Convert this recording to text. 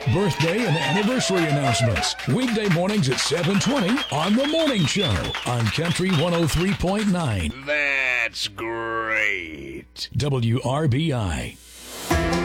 Birthday and anniversary announcements. Weekday mornings at 7:20 on The Morning Show on Country 103.9. That's great. WRBI.